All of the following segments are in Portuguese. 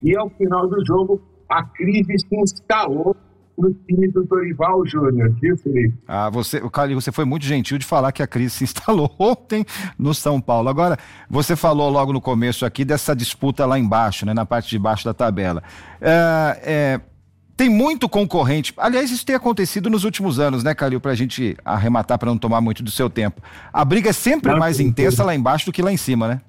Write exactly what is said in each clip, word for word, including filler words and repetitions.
E ao final do jogo, a crise se instalou no time do Dorival Júnior, viu, Felipe? Ah, você, Calil, você foi muito gentil de falar que a crise se instalou ontem no São Paulo. Agora, você falou logo no começo aqui dessa disputa lá embaixo, né, na parte de baixo da tabela. É, é, tem muito concorrente. Aliás, isso tem acontecido nos últimos anos, né, Calil, pra gente arrematar, para não tomar muito do seu tempo. A briga é sempre mais intensa lá embaixo do que lá em cima, né?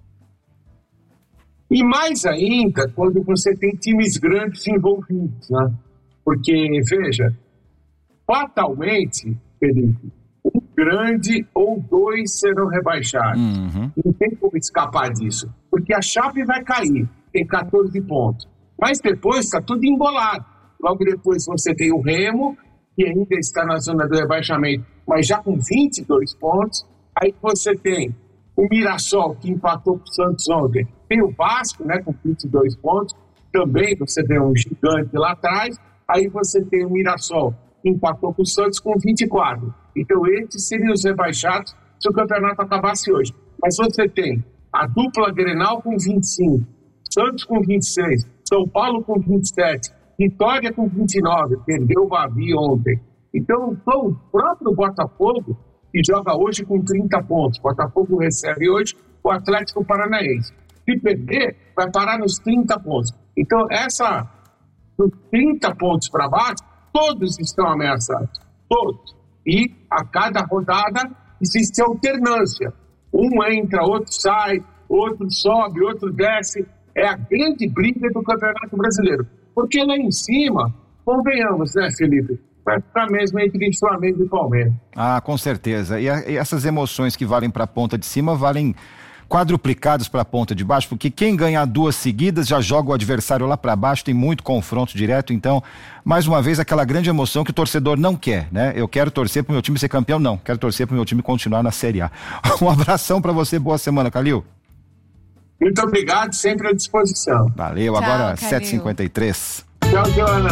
E mais ainda quando você tem times grandes envolvidos, né? Porque, veja, fatalmente, Felipe, um grande ou dois serão rebaixados. Uhum. Não tem como escapar disso. Porque a Chape vai cair, tem catorze pontos. Mas depois está tudo embolado. Logo depois você tem o Remo, que ainda está na zona do rebaixamento, mas já com vinte e dois pontos. Aí você tem o Mirassol, que empatou com o Santos ontem. Tem o Vasco, né, com vinte e dois pontos. Também você tem um gigante lá atrás. Aí você tem o Mirassol, que empatou com o Santos com vinte e quatro. Então, esses seriam os rebaixados se o campeonato acabasse hoje. Mas você tem a dupla Grenal com vinte e cinco, Santos com vinte e seis, São Paulo com vinte e sete, Vitória com vinte e nove, perdeu o Bavi ontem. Então, o próprio Botafogo, que joga hoje com trinta pontos. O Botafogo recebe hoje o Atlético Paranaense. Se perder, vai parar nos trinta pontos. Então, essa... dos trinta pontos para baixo, todos estão ameaçados, todos. E a cada rodada existe alternância. Um entra, outro sai, outro sobe, outro desce. É a grande briga do Campeonato Brasileiro. Porque lá em cima, convenhamos, né, Felipe? Vai ficar mesmo entre Flamengo e Palmeiras. Ah, com certeza. E, a, e essas emoções que valem para a ponta de cima valem quadruplicados para a ponta de baixo, porque quem ganhar duas seguidas já joga o adversário lá para baixo, tem muito confronto direto. Então, mais uma vez, aquela grande emoção que o torcedor não quer, né? Eu quero torcer para o meu time ser campeão, não. Quero torcer para o meu time continuar na Série A. Um abração para você, boa semana, Calil. Muito obrigado, sempre à disposição. Valeu, Tchau, agora Calil. sete e cinquenta e três. Tchau, Joana.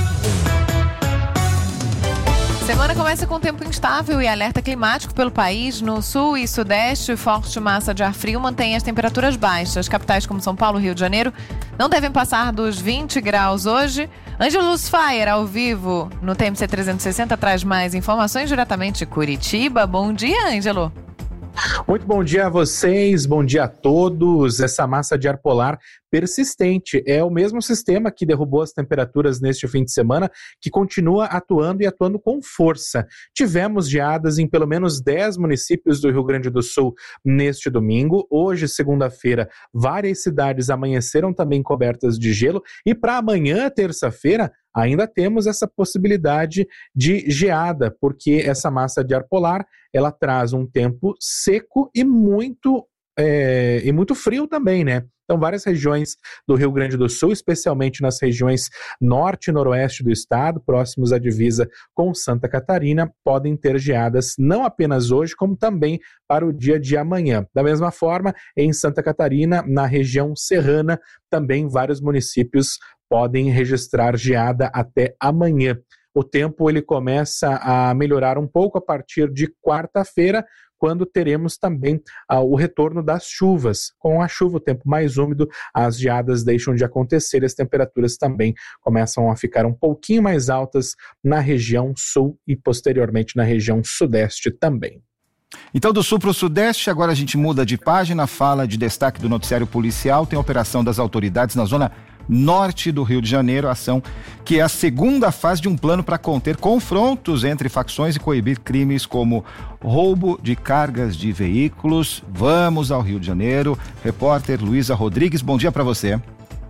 Semana começa com tempo instável e alerta climático pelo país. No sul e sudeste, forte massa de ar frio mantém as temperaturas baixas. Capitais como São Paulo e Rio de Janeiro não devem passar dos vinte graus hoje. Ângelo Fire, ao vivo, no T M C trezentos e sessenta, traz mais informações diretamente de Curitiba. Bom dia, Ângelo. Muito bom dia a vocês, bom dia a todos. Essa massa de ar polar persistente é o mesmo sistema que derrubou as temperaturas neste fim de semana, que continua atuando e atuando com força. Tivemos geadas em pelo menos dez municípios do Rio Grande do Sul neste domingo. Hoje, segunda-feira, várias cidades amanheceram também cobertas de gelo e para amanhã, terça-feira, ainda temos essa possibilidade de geada, porque essa massa de ar polar, ela traz um tempo seco e muito, é, e muito frio também, né? Então, várias regiões do Rio Grande do Sul, especialmente nas regiões norte e noroeste do estado, próximos à divisa com Santa Catarina, podem ter geadas não apenas hoje, como também para o dia de amanhã. Da mesma forma, em Santa Catarina, na região serrana, também vários municípios podem registrar geada até amanhã. O tempo ele começa a melhorar um pouco a partir de quarta-feira, quando teremos também ah, o retorno das chuvas. Com a chuva, o tempo mais úmido, as geadas deixam de acontecer, as temperaturas também começam a ficar um pouquinho mais altas na região sul e posteriormente na região sudeste também. Então, do sul para o sudeste, agora a gente muda de página, fala de destaque do noticiário policial, tem a operação das autoridades na zona norte do Rio de Janeiro, ação que é a segunda fase de um plano para conter confrontos entre facções e coibir crimes como roubo de cargas de veículos. Vamos ao Rio de Janeiro. Repórter Luísa Rodrigues, bom dia para você.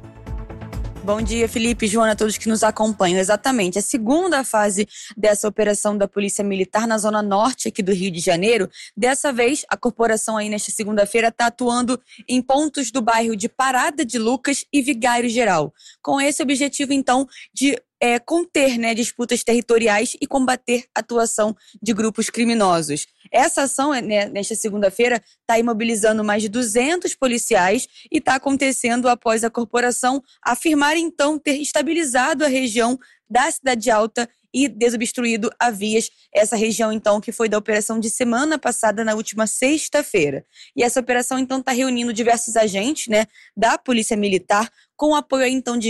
Bom dia, Felipe, Joana, a todos que nos acompanham. Exatamente, a segunda fase dessa operação da Polícia Militar na zona norte aqui do Rio de Janeiro. Dessa vez, a corporação aí nesta segunda-feira está atuando em pontos do bairro de Parada de Lucas e Vigário Geral, com esse objetivo, então, de é, conter, né, disputas territoriais e combater a atuação de grupos criminosos. Essa ação, né, nesta segunda-feira, está imobilizando mais de duzentos policiais e está acontecendo após a corporação afirmar, então, ter estabilizado a região da Cidade Alta e desobstruído a vias, essa região, então, que foi da operação de semana passada, na última sexta-feira. E essa operação, então, está reunindo diversos agentes, né, da Polícia Militar, com apoio, então, de